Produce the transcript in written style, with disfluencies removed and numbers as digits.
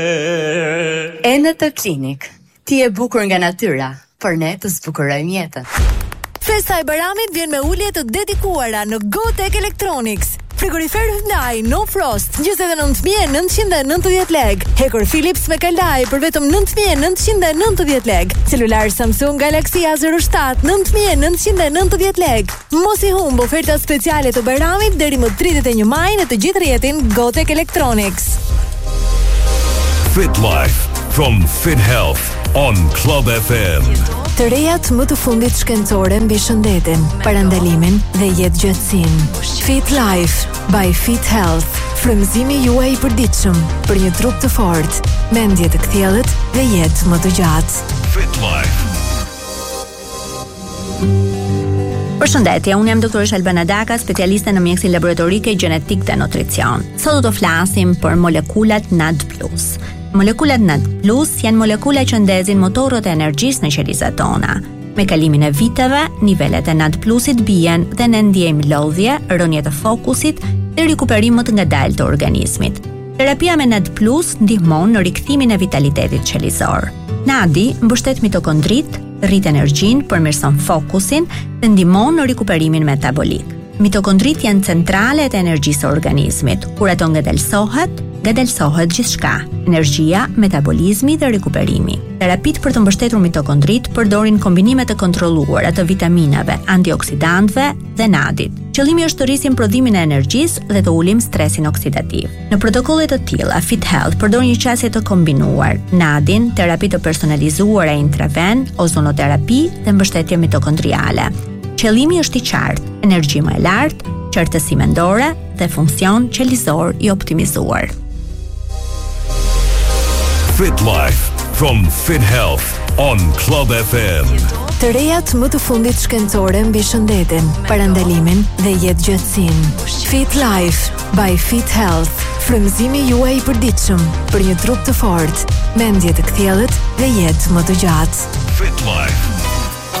Enet Klinik. Ti e bukur nga natyra, por ne të zbukurojmë jetën. Festa e Bayramit vjen me ulje të dedikuara në GoTech Electronics. Frigorifer Hyundai No Frost 29.990 lek. Hekur Philips me kalaj për vetëm 9.990 lek. Celular Samsung Galaxy A07 9.990 lek. Mos i humb ofertat speciale të Bayramit deri më 31 maj në të gjithë rrjetin GoTech Electronics. Fit Life from Fit Health on Club FM. Të rejat më të fundit shkencore mbi shëndetin, parandalimin dhe jetëgjatësinë. Fit Life by Fit Health. Frymëzimi juaj I përditshëm për një trup të fortë, mendje të kthjellët dhe jetë më të gjatë. Fit Life. Përshëndetje, unë jam doktoresh Albana Daka, specialiste në mjekësinë laboratorike, gjenetik dhe nutricion. Sot do të flasim për molekulat NAD+. Molekulat NAD+ janë molekula që ndezin motorët e energjisë në qelizat tona. Me kalimin e viteve, nivelet e NAD+-it bien dhe ne ndjejmë lodhje, rënje të fokusit dhe rikuperim më të ngadalë të organizmit. Terapia me NAD+ ndihmon në rikthimin e vitalitetit qelizor. NAD-i mbështet mitokondrit, rrit energjinë, përmirëson fokusin dhe ndihmon në rikuperimin metabolik. Mitokondrit janë centralet e energjisë së organizmit. Kur ato ngadalësohet gjithçka, energjia, metabolizmi dhe rikuperimi. Terapitë për të mbështetur mitokondrit përdorin kombinime të kontrolluara të vitaminave, antioksidantëve dhe NAD-it. Qëllimi është të rrisim prodhimin e energjisë dhe të ulim stresin oksidativ. Në protokolle të tilla, Fit Health përdor një qasje të kombinuar, NAD-in, terapi të personalizuara intraven, ozonoterapi dhe mbështetje mitokondriale. Qëllimi është I qartë, energji më e lartë, qartësi mendore dhe funksion qelizor I optimizuar. Fit Life from Fit Health on Club FM. Të rejat më të fundit shkencore mbi shëndetin, parandalimin dhe jetëgjatësinë. Fit Life by Fit Health. Frymëzimi juaj I përditshëm për një trup të fortë, mendje të kthjellët dhe jetë më të gjatë. Fit Life.